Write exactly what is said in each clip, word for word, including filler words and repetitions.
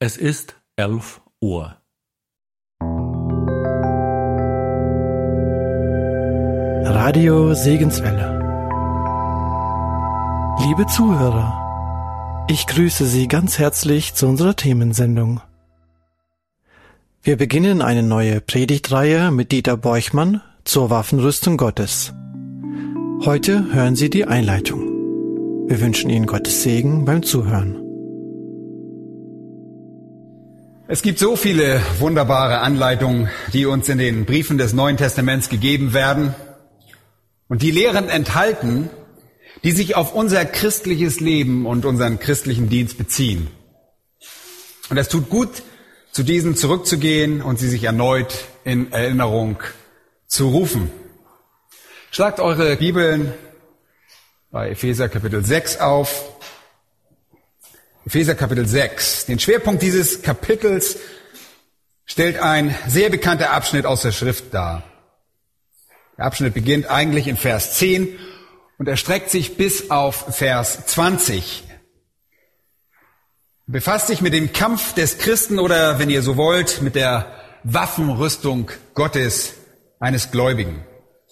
Es ist elf Uhr. Radio Segenswelle. Liebe Zuhörer, ich grüße Sie ganz herzlich zu unserer Themensendung. Wir beginnen eine neue Predigtreihe mit Dieter Beuchmann zur Waffenrüstung Gottes. Heute hören Sie die Einleitung. Wir wünschen Ihnen Gottes Segen beim Zuhören. Es gibt so viele wunderbare Anleitungen, die uns in den Briefen des Neuen Testaments gegeben werden und die Lehren enthalten, die sich auf unser christliches Leben und unseren christlichen Dienst beziehen. Und es tut gut, zu diesen zurückzugehen und sie sich erneut in Erinnerung zu rufen. Schlagt eure Bibeln bei Epheser Kapitel sechs auf. Epheser Kapitel sechs. Den Schwerpunkt dieses Kapitels stellt ein sehr bekannter Abschnitt aus der Schrift dar. Der Abschnitt beginnt eigentlich in Vers zehn und erstreckt sich bis auf Vers zwanzig. Befasst sich mit dem Kampf des Christen oder, wenn ihr so wollt, mit der Waffenrüstung Gottes eines Gläubigen.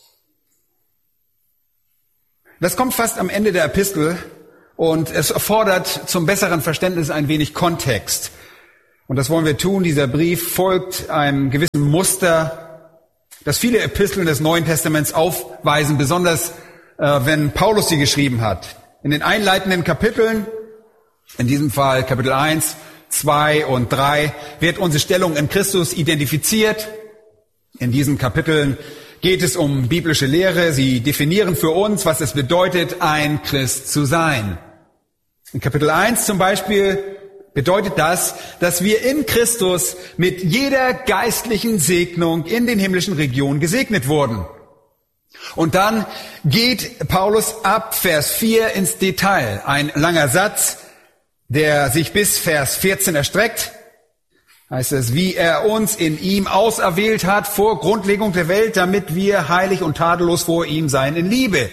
Das kommt fast am Ende der Epistel. Und es erfordert zum besseren Verständnis ein wenig Kontext. Und das wollen wir tun. Dieser Brief folgt einem gewissen Muster, das viele Episteln des Neuen Testaments aufweisen, besonders äh, wenn Paulus sie geschrieben hat. In den einleitenden Kapiteln, in diesem Fall Kapitel eins, zwei und drei, wird unsere Stellung in Christus identifiziert. In diesen Kapiteln geht es um biblische Lehre. Sie definieren für uns, was es bedeutet, ein Christ zu sein. In Kapitel eins zum Beispiel bedeutet das, dass wir in Christus mit jeder geistlichen Segnung in den himmlischen Regionen gesegnet wurden. Und dann geht Paulus ab Vers vier ins Detail. Ein langer Satz, der sich bis Vers vierzehn erstreckt. Heißt es, wie er uns in ihm auserwählt hat vor Grundlegung der Welt, damit wir heilig und tadellos vor ihm seien in Liebe.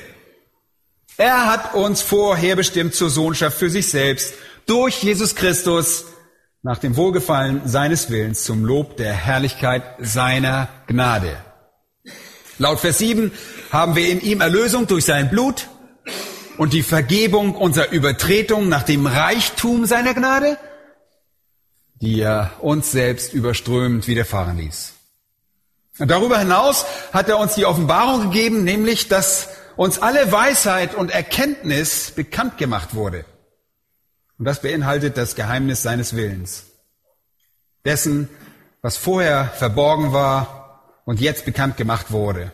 Er hat uns vorherbestimmt zur Sohnschaft für sich selbst, durch Jesus Christus, nach dem Wohlgefallen seines Willens, zum Lob der Herrlichkeit seiner Gnade. Laut Vers sieben haben wir in ihm Erlösung durch sein Blut und die Vergebung unserer Übertretung nach dem Reichtum seiner Gnade, die er uns selbst überströmend widerfahren ließ. Und darüber hinaus hat er uns die Offenbarung gegeben, nämlich, dass uns alle Weisheit und Erkenntnis bekannt gemacht wurde. Und das beinhaltet das Geheimnis seines Willens. Dessen, was vorher verborgen war und jetzt bekannt gemacht wurde.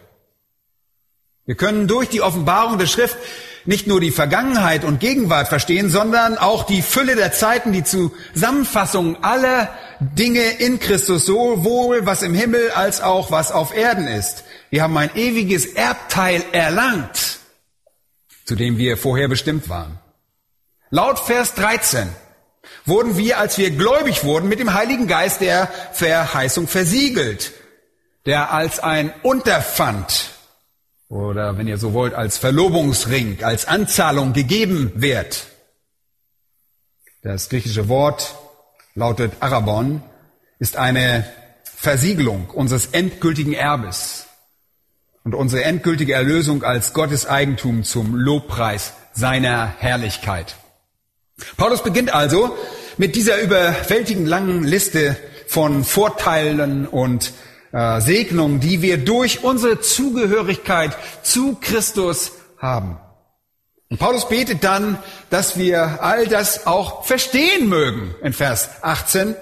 Wir können durch die Offenbarung der Schrift nicht nur die Vergangenheit und Gegenwart verstehen, sondern auch die Fülle der Zeiten, die Zusammenfassung aller Dinge in Christus, sowohl was im Himmel als auch was auf Erden ist. Wir haben ein ewiges Erbteil erlangt, zu dem wir vorher bestimmt waren. Laut Vers dreizehn wurden wir, als wir gläubig wurden, mit dem Heiligen Geist der Verheißung versiegelt, der als ein Unterpfand oder, wenn ihr so wollt, als Verlobungsring, als Anzahlung gegeben wird. Das griechische Wort lautet Arabon, ist eine Versiegelung unseres endgültigen Erbes und unsere endgültige Erlösung als Gottes Eigentum zum Lobpreis seiner Herrlichkeit. Paulus beginnt also mit dieser überwältigend langen Liste von Vorteilen und äh, Segnungen, die wir durch unsere Zugehörigkeit zu Christus haben. Und Paulus betet dann, dass wir all das auch verstehen mögen in Vers achtzehn.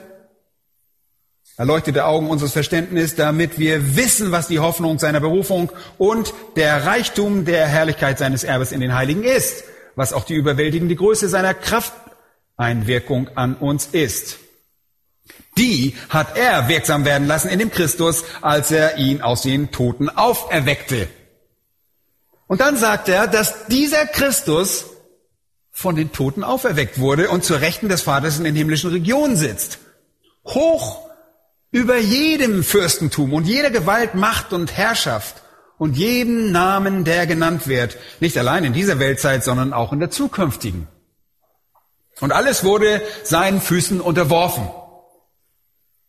Erleuchtete Augen unseres Verständnisses, damit wir wissen, was die Hoffnung seiner Berufung und der Reichtum der Herrlichkeit seines Erbes in den Heiligen ist, was auch die überwältigende Größe seiner Krafteinwirkung an uns ist. Die hat er wirksam werden lassen in dem Christus, als er ihn aus den Toten auferweckte. Und dann sagt er, dass dieser Christus von den Toten auferweckt wurde und zur Rechten des Vaters in den himmlischen Regionen sitzt. Hoch über jedem Fürstentum und jeder Gewalt, Macht und Herrschaft und jedem Namen, der genannt wird. Nicht allein in dieser Weltzeit, sondern auch in der zukünftigen. Und alles wurde seinen Füßen unterworfen.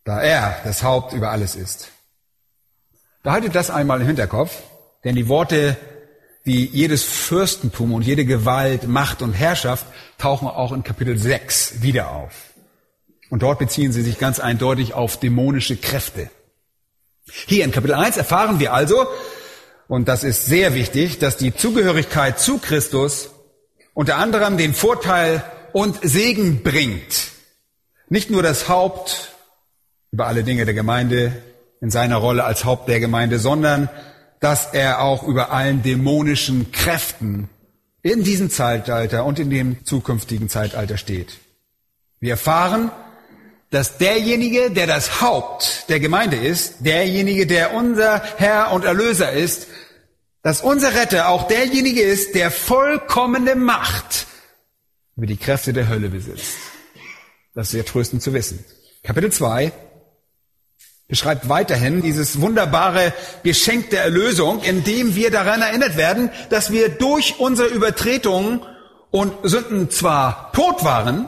da er das Haupt über alles ist. Behaltet das einmal im Hinterkopf, denn die Worte wie jedes Fürstentum und jede Gewalt, Macht und Herrschaft tauchen auch in Kapitel sechs wieder auf. Und dort beziehen sie sich ganz eindeutig auf dämonische Kräfte. Hier in Kapitel eins erfahren wir also, und das ist sehr wichtig, dass die Zugehörigkeit zu Christus unter anderem den Vorteil und Segen bringt. Nicht nur das Haupt über alle Dinge der Gemeinde in seiner Rolle als Haupt der Gemeinde, sondern dass er auch über allen dämonischen Kräften in diesem Zeitalter und in dem zukünftigen Zeitalter steht. Wir erfahren, dass derjenige, der das Haupt der Gemeinde ist, derjenige, der unser Herr und Erlöser ist, dass unser Retter auch derjenige ist, der vollkommene Macht über die Kräfte der Hölle besitzt. Das ist sehr tröstend zu wissen. Kapitel zwei beschreibt weiterhin dieses wunderbare Geschenk der Erlösung, in dem wir daran erinnert werden, dass wir durch unsere Übertretungen und Sünden zwar tot waren,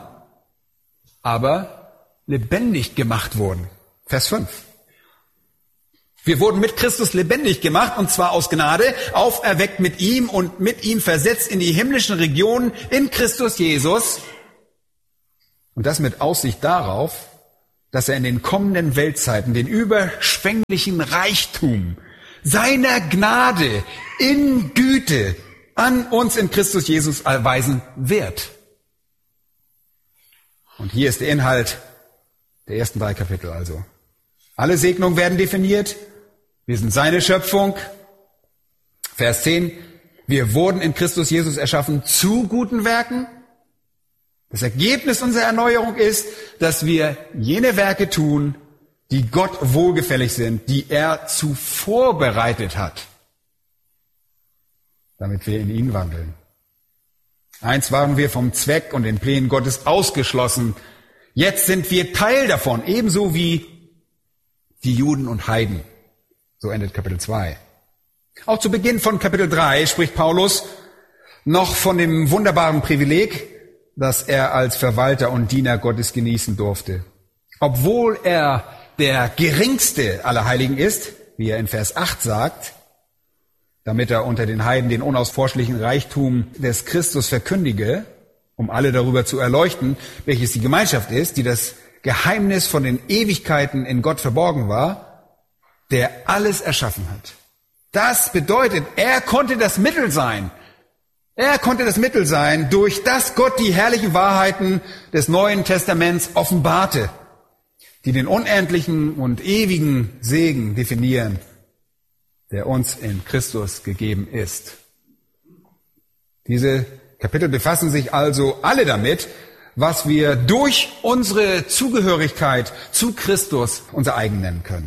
aber lebendig gemacht wurden. Vers fünf. Wir wurden mit Christus lebendig gemacht, und zwar aus Gnade, auferweckt mit ihm und mit ihm versetzt in die himmlischen Regionen in Christus Jesus. Und das mit Aussicht darauf, dass er in den kommenden Weltzeiten den überschwänglichen Reichtum seiner Gnade in Güte an uns in Christus Jesus erweisen wird. Und hier ist der Inhalt der ersten drei Kapitel also. Alle Segnungen werden definiert. Wir sind seine Schöpfung. Vers zehn. Wir wurden in Christus Jesus erschaffen zu guten Werken. Das Ergebnis unserer Erneuerung ist, dass wir jene Werke tun, die Gott wohlgefällig sind, die er zuvor bereitet hat, damit wir in ihn wandeln. Einst waren wir vom Zweck und den Plänen Gottes ausgeschlossen. Jetzt sind wir Teil davon, ebenso wie die Juden und Heiden. So endet Kapitel zwei. Auch zu Beginn von Kapitel drei spricht Paulus noch von dem wunderbaren Privileg, das er als Verwalter und Diener Gottes genießen durfte. Obwohl er der geringste aller Heiligen ist, wie er in Vers acht sagt, damit er unter den Heiden den unausforschlichen Reichtum des Christus verkündige, um alle darüber zu erleuchten, welches die Gemeinschaft ist, die das Geheimnis von den Ewigkeiten in Gott verborgen war, der alles erschaffen hat. Das bedeutet, er konnte das Mittel sein, Er konnte das Mittel sein, durch das Gott die herrlichen Wahrheiten des Neuen Testaments offenbarte, die den unendlichen und ewigen Segen definieren, der uns in Christus gegeben ist. Diese Kapitel befassen sich also alle damit, was wir durch unsere Zugehörigkeit zu Christus unser eigen nennen können.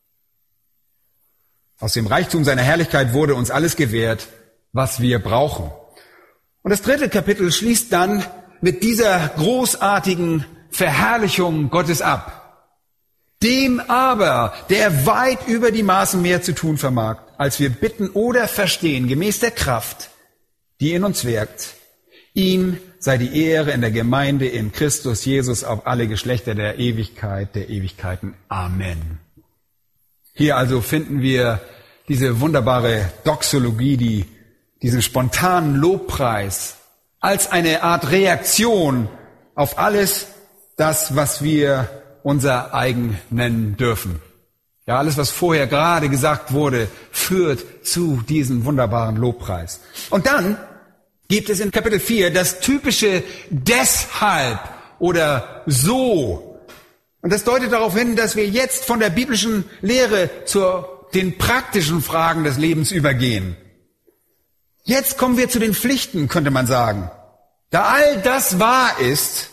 Aus dem Reichtum seiner Herrlichkeit wurde uns alles gewährt, was wir brauchen. Und das dritte Kapitel schließt dann mit dieser großartigen Verherrlichung Gottes ab. Dem aber, der weit über die Maßen mehr zu tun vermag, als wir bitten oder verstehen, gemäß der Kraft, die in uns wirkt, ihm sei die Ehre in der Gemeinde in Christus Jesus auf alle Geschlechter der Ewigkeit, der Ewigkeiten. Amen. Hier also finden wir diese wunderbare Doxologie, die diesen spontanen Lobpreis als eine Art Reaktion auf alles das, was wir unser eigen nennen dürfen. Ja, alles, was vorher gerade gesagt wurde, führt zu diesem wunderbaren Lobpreis. Und dann gibt es in Kapitel vier das typische deshalb oder so. Und das deutet darauf hin, dass wir jetzt von der biblischen Lehre zu den praktischen Fragen des Lebens übergehen. Jetzt kommen wir zu den Pflichten, könnte man sagen. Da all das wahr ist,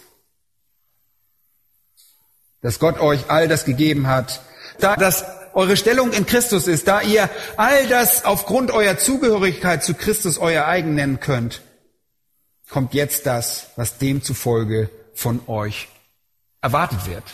dass Gott euch all das gegeben hat, da das eure Stellung in Christus ist, da ihr all das aufgrund eurer Zugehörigkeit zu Christus euer eigen nennen könnt, kommt jetzt das, was demzufolge von euch erwartet wird.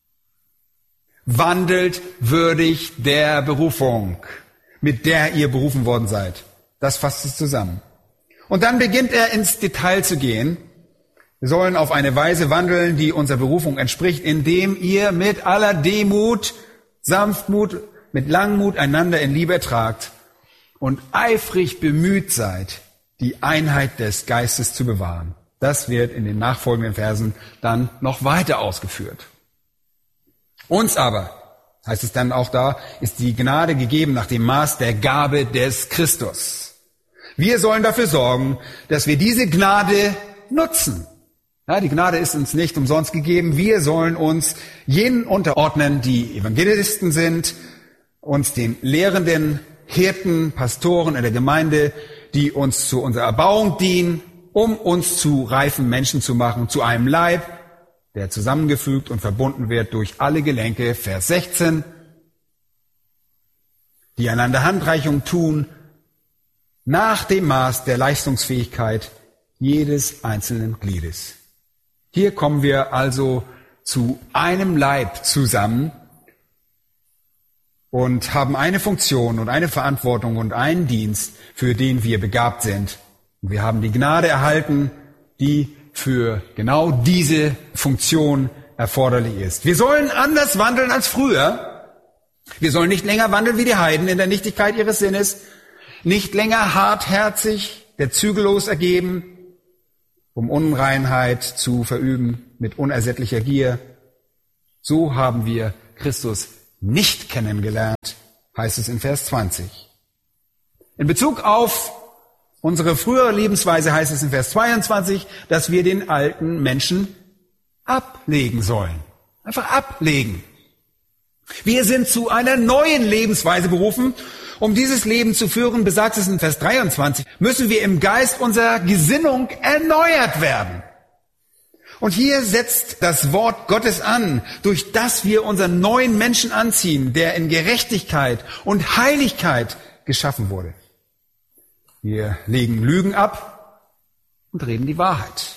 Wandelt würdig der Berufung, mit der ihr berufen worden seid. Das fasst es zusammen. Und dann beginnt er ins Detail zu gehen, Wir sollen auf eine Weise wandeln, die unserer Berufung entspricht, indem ihr mit aller Demut, Sanftmut, mit Langmut einander in Liebe ertragt und eifrig bemüht seid, die Einheit des Geistes zu bewahren. Das wird in den nachfolgenden Versen dann noch weiter ausgeführt. Uns aber, heißt es dann auch da, ist die Gnade gegeben nach dem Maß der Gabe des Christus. Wir sollen dafür sorgen, dass wir diese Gnade nutzen. Ja, die Gnade ist uns nicht umsonst gegeben. Wir sollen uns jenen unterordnen, die Evangelisten sind, uns den Lehrenden, Hirten, Pastoren in der Gemeinde, die uns zu unserer Erbauung dienen, um uns zu reifen Menschen zu machen, zu einem Leib, der zusammengefügt und verbunden wird durch alle Gelenke, Vers sechzehn, die einander Handreichung tun, nach dem Maß der Leistungsfähigkeit jedes einzelnen Gliedes. Hier kommen wir also zu einem Leib zusammen und haben eine Funktion und eine Verantwortung und einen Dienst, für den wir begabt sind. Und wir haben die Gnade erhalten, die für genau diese Funktion erforderlich ist. Wir sollen anders wandeln als früher. Wir sollen nicht länger wandeln wie die Heiden in der Nichtigkeit ihres Sinnes, nicht länger hartherzig, der zügellos ergeben, um Unreinheit zu verüben mit unersättlicher Gier. So haben wir Christus nicht kennengelernt, heißt es in Vers zwanzig. In Bezug auf unsere frühere Lebensweise heißt es in Vers zweiundzwanzig, dass wir den alten Menschen ablegen sollen. Einfach ablegen. Wir sind zu einer neuen Lebensweise berufen. Um dieses Leben zu führen, besagt es in Vers dreiundzwanzig, müssen wir im Geist unserer Gesinnung erneuert werden. Und hier setzt das Wort Gottes an, durch das wir unseren neuen Menschen anziehen, der in Gerechtigkeit und Heiligkeit geschaffen wurde. Wir legen Lügen ab und reden die Wahrheit.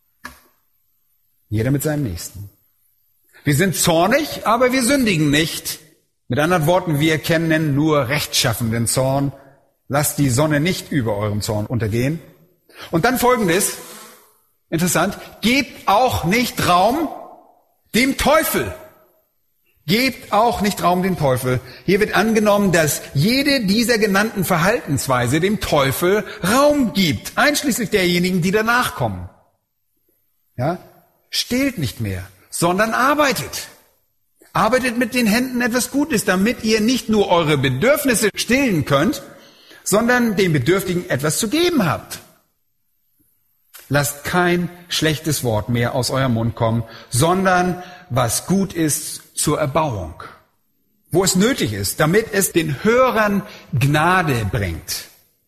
Jeder mit seinem Nächsten. Wir sind zornig, aber wir sündigen nicht. Mit anderen Worten, wir kennen nur rechtschaffenden Zorn. Lasst die Sonne nicht über eurem Zorn untergehen. Und dann Folgendes, interessant, gebt auch nicht Raum dem Teufel. Gebt auch nicht Raum dem Teufel. Hier wird angenommen, dass jede dieser genannten Verhaltensweise dem Teufel Raum gibt, einschließlich derjenigen, die danach kommen. Ja? Stehlt nicht mehr, sondern arbeitet. Arbeitet mit den Händen etwas Gutes, damit ihr nicht nur eure Bedürfnisse stillen könnt, sondern den Bedürftigen etwas zu geben habt. Lasst kein schlechtes Wort mehr aus eurem Mund kommen, sondern was gut ist zur Erbauung, wo es nötig ist, damit es den Hörern Gnade bringt.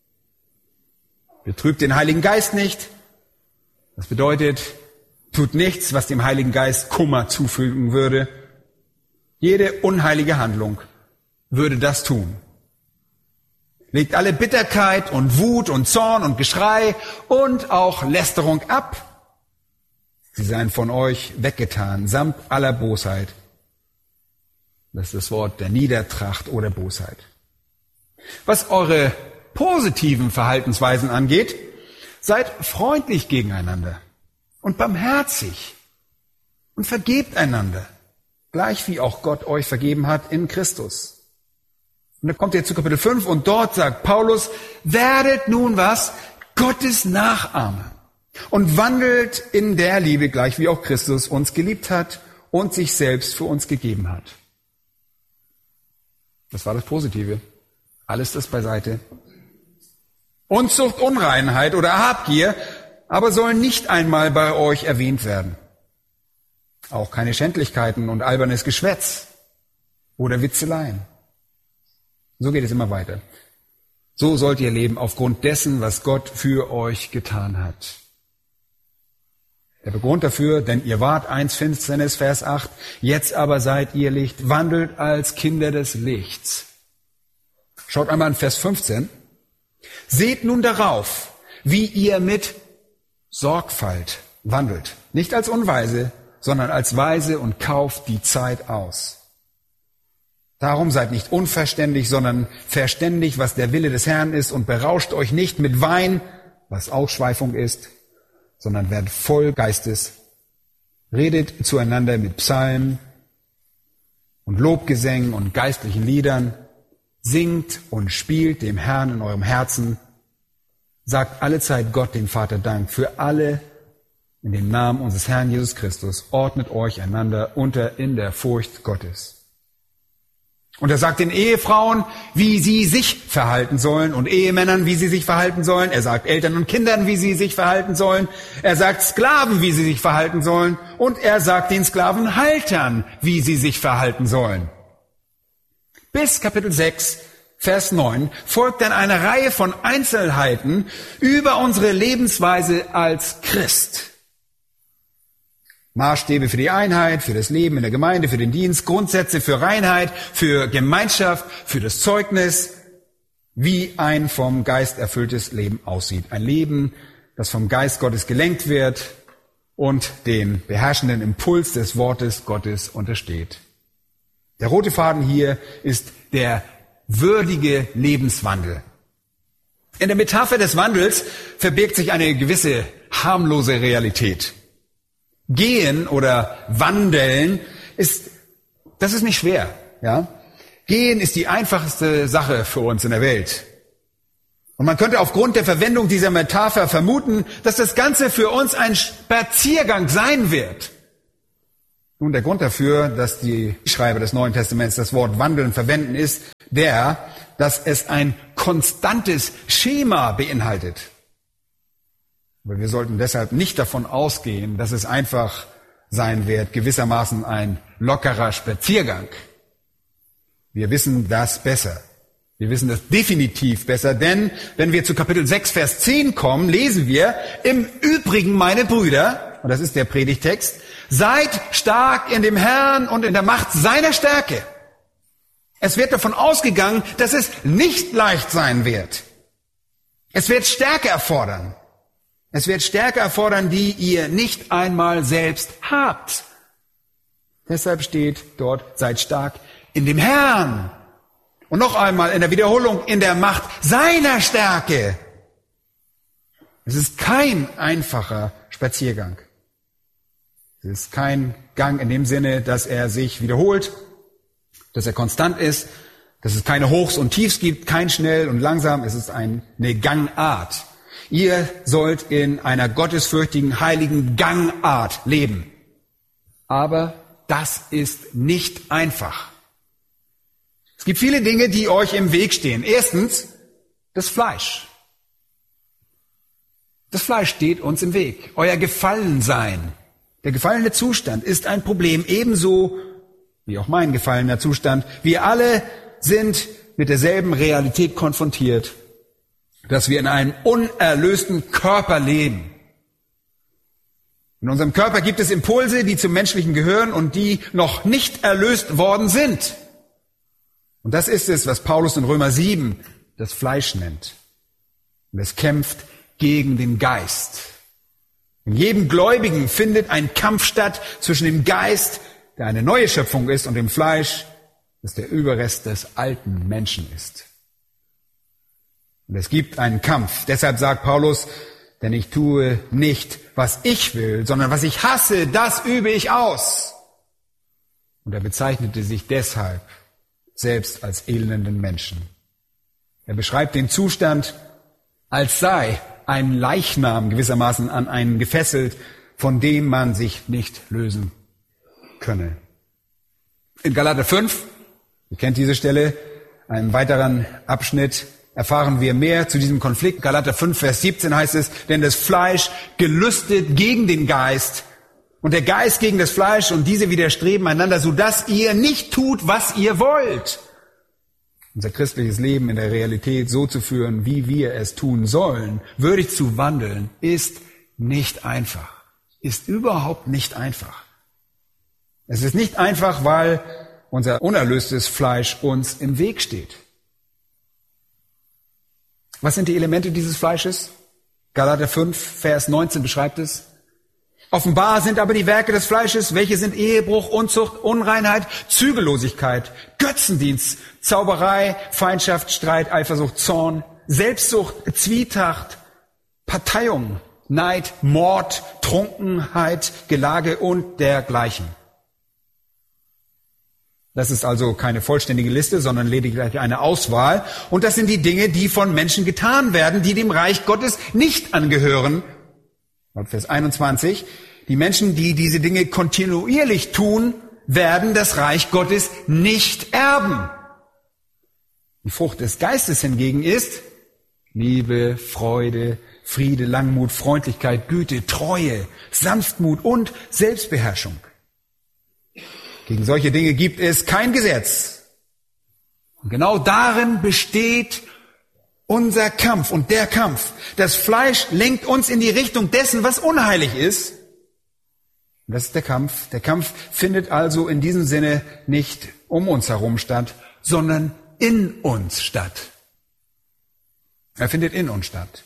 Betrübt den Heiligen Geist nicht. Das bedeutet, tut nichts, was dem Heiligen Geist Kummer zufügen würde. Jede unheilige Handlung würde das tun. Legt alle Bitterkeit und Wut und Zorn und Geschrei und auch Lästerung ab. Sie seien von euch weggetan, samt aller Bosheit. Das ist das Wort der Niedertracht oder Bosheit. Was eure positiven Verhaltensweisen angeht, seid freundlich gegeneinander und barmherzig und vergebt einander, gleich wie auch Gott euch vergeben hat in Christus. Und dann kommt ihr zu Kapitel fünf und dort sagt Paulus, werdet nun was? Gottes Nachahmer und wandelt in der Liebe, gleich wie auch Christus uns geliebt hat und sich selbst für uns gegeben hat. Das war das Positive. Alles das beiseite. Unzucht, Unreinheit oder Habgier aber sollen nicht einmal bei euch erwähnt werden. Auch keine Schändlichkeiten und albernes Geschwätz oder Witzeleien. So geht es immer weiter. So sollt ihr leben aufgrund dessen, was Gott für euch getan hat. Der Begrund dafür, denn ihr wart einst Finsternis, Vers acht, jetzt aber seid ihr Licht, wandelt als Kinder des Lichts. Schaut einmal an Vers fünfzehn. Seht nun darauf, wie ihr mit Sorgfalt wandelt. Nicht als Unweise, sondern als Weise und kauft die Zeit aus. Darum seid nicht unverständig, sondern verständig, was der Wille des Herrn ist, und berauscht euch nicht mit Wein, was Ausschweifung ist, sondern werdet voll Geistes. Redet zueinander mit Psalmen und Lobgesängen und geistlichen Liedern. Singt und spielt dem Herrn in eurem Herzen. Sagt allezeit Gott, den Vater, Dank für alle in dem Namen unseres Herrn Jesus Christus. Ordnet euch einander unter in der Furcht Gottes. Und er sagt den Ehefrauen, wie sie sich verhalten sollen und Ehemännern, wie sie sich verhalten sollen. Er sagt Eltern und Kindern, wie sie sich verhalten sollen. Er sagt Sklaven, wie sie sich verhalten sollen. Und er sagt den Sklavenhaltern, wie sie sich verhalten sollen. Bis Kapitel sechs, Vers neun folgt dann eine Reihe von Einzelheiten über unsere Lebensweise als Christ. Maßstäbe für die Einheit, für das Leben in der Gemeinde, für den Dienst, Grundsätze für Reinheit, für Gemeinschaft, für das Zeugnis, wie ein vom Geist erfülltes Leben aussieht. Ein Leben, das vom Geist Gottes gelenkt wird und dem beherrschenden Impuls des Wortes Gottes untersteht. Der rote Faden hier ist der würdige Lebenswandel. In der Metapher des Wandels verbirgt sich eine gewisse harmlose Realität. Gehen oder wandeln ist, das ist nicht schwer, ja. Gehen ist die einfachste Sache für uns in der Welt. Und man könnte aufgrund der Verwendung dieser Metapher vermuten, dass das Ganze für uns ein Spaziergang sein wird. Nun, der Grund dafür, dass die Schreiber des Neuen Testaments das Wort wandeln verwenden, ist der, dass es ein konstantes Schema beinhaltet. Aber wir sollten deshalb nicht davon ausgehen, dass es einfach sein wird, gewissermaßen ein lockerer Spaziergang. Wir wissen das besser. Wir wissen das definitiv besser, denn wenn wir zu Kapitel sechs, Vers zehn kommen, lesen wir, im Übrigen, meine Brüder, und das ist der Predigtext, seid stark in dem Herrn und in der Macht seiner Stärke. Es wird davon ausgegangen, dass es nicht leicht sein wird. Es wird Stärke erfordern. Es wird Stärke erfordern, die ihr nicht einmal selbst habt. Deshalb steht dort, seid stark in dem Herrn. Und noch einmal in der Wiederholung, in der Macht seiner Stärke. Es ist kein einfacher Spaziergang. Es ist kein Gang in dem Sinne, dass er sich wiederholt, dass er konstant ist, dass es keine Hochs und Tiefs gibt, kein schnell und langsam. Es ist eine Gangart. Ihr sollt in einer gottesfürchtigen, heiligen Gangart leben. Aber das ist nicht einfach. Es gibt viele Dinge, die euch im Weg stehen. Erstens, das Fleisch. Das Fleisch steht uns im Weg. Euer Gefallensein, der gefallene Zustand ist ein Problem, ebenso wie auch mein gefallener Zustand. Wir alle sind mit derselben Realität konfrontiert, dass wir in einem unerlösten Körper leben. In unserem Körper gibt es Impulse, die zum menschlichen gehören und die noch nicht erlöst worden sind. Und das ist es, was Paulus in Römer sieben das Fleisch nennt. Und es kämpft gegen den Geist. In jedem Gläubigen findet ein Kampf statt zwischen dem Geist, der eine neue Schöpfung ist, und dem Fleisch, das der Überrest des alten Menschen ist. Und es gibt einen Kampf. Deshalb sagt Paulus, denn ich tue nicht, was ich will, sondern was ich hasse, das übe ich aus. Und er bezeichnete sich deshalb selbst als elenden Menschen. Er beschreibt den Zustand, als sei ein Leichnam gewissermaßen an einen gefesselt, von dem man sich nicht lösen könne. In Galater fünf, ihr kennt diese Stelle, einem weiteren Abschnitt, erfahren wir mehr zu diesem Konflikt. Galater fünf, Vers siebzehn heißt es, denn das Fleisch gelüstet gegen den Geist und der Geist gegen das Fleisch und diese widerstreben einander, sodass ihr nicht tut, was ihr wollt. Unser christliches Leben in der Realität so zu führen, wie wir es tun sollen, würdig zu wandeln, ist nicht einfach. Ist überhaupt nicht einfach. Es ist nicht einfach, weil unser unerlöstes Fleisch uns im Weg steht. Was sind die Elemente dieses Fleisches? Galater fünf, Vers neunzehn beschreibt es. Offenbar sind aber die Werke des Fleisches, welche sind Ehebruch, Unzucht, Unreinheit, Zügellosigkeit, Götzendienst, Zauberei, Feindschaft, Streit, Eifersucht, Zorn, Selbstsucht, Zwietracht, Parteiung, Neid, Mord, Trunkenheit, Gelage und dergleichen. Das ist also keine vollständige Liste, sondern lediglich eine Auswahl. Und das sind die Dinge, die von Menschen getan werden, die dem Reich Gottes nicht angehören. Vers einundzwanzig. Die Menschen, die diese Dinge kontinuierlich tun, werden das Reich Gottes nicht erben. Die Frucht des Geistes hingegen ist Liebe, Freude, Friede, Langmut, Freundlichkeit, Güte, Treue, Sanftmut und Selbstbeherrschung. Gegen solche Dinge gibt es kein Gesetz. Und genau darin besteht unser Kampf und der Kampf. Das Fleisch lenkt uns in die Richtung dessen, was unheilig ist. Und das ist der Kampf. Der Kampf findet also in diesem Sinne nicht um uns herum statt, sondern in uns statt. Er findet in uns statt.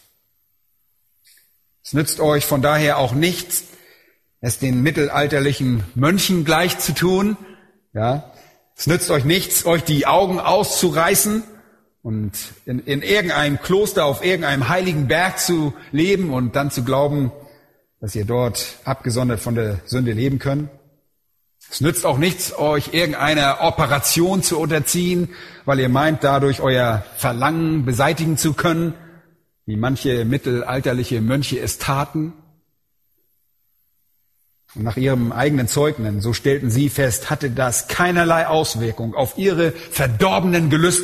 Es nützt euch von daher auch nichts, es den mittelalterlichen Mönchen gleich zu tun. Ja, es nützt euch nichts, euch die Augen auszureißen und in, in irgendeinem Kloster auf irgendeinem heiligen Berg zu leben und dann zu glauben, dass ihr dort abgesondert von der Sünde leben könnt. Es nützt auch nichts, euch irgendeiner Operation zu unterziehen, weil ihr meint, dadurch euer Verlangen beseitigen zu können, wie manche mittelalterliche Mönche es taten. Und nach ihrem eigenen Zeugnis, so stellten sie fest, hatte das keinerlei Auswirkung auf ihre verdorbenen Gelüste.